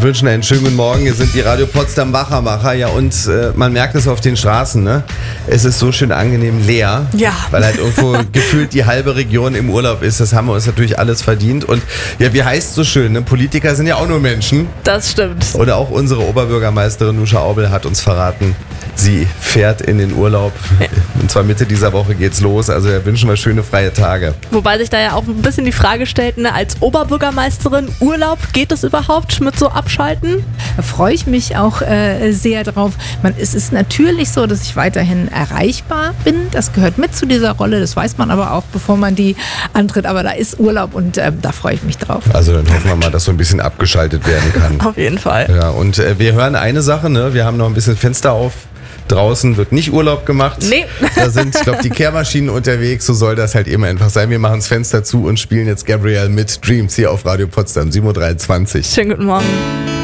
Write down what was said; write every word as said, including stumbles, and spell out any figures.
Wir wünschen einen schönen guten Morgen. Hier sind die Radio Potsdam Wachermacher. Ja, und äh, man merkt es auf den Straßen, ne? Es ist so schön angenehm leer. Ja. Weil halt irgendwo gefühlt die halbe Region im Urlaub ist. Das haben wir uns natürlich alles verdient. Und ja, wie heißt es so schön, ne? Politiker sind ja auch nur Menschen. Das stimmt. Oder auch unsere Oberbürgermeisterin Nuscha Aubel hat uns verraten, sie fährt in den Urlaub. Ja. Und zwar Mitte dieser Woche geht's los. Also ja, wünschen wir schöne freie Tage. Wobei sich da ja auch ein bisschen die Frage stellt, ne, als Oberbürgermeisterin, Urlaub, geht es überhaupt mit so Abschalten? Da freue ich mich auch äh, sehr drauf. Man, es ist natürlich so, dass ich weiterhin erreichbar bin. Das gehört mit zu dieser Rolle. Das weiß man aber auch, bevor man die antritt. Aber da ist Urlaub und äh, da freue ich mich drauf. Also dann hoffen wir mal, dass so ein bisschen abgeschaltet werden kann. Auf jeden Fall. Ja, und äh, wir hören eine Sache, ne? Wir haben noch ein bisschen Fenster auf. Draußen wird nicht Urlaub gemacht. Nee. Da sind, ich glaube, die Kehrmaschinen unterwegs. So soll das halt eben einfach sein. Wir machen das Fenster zu und spielen jetzt Gabrielle mit Dreams hier auf Radio Potsdam, sieben Uhr dreiundzwanzig. Schönen guten Morgen.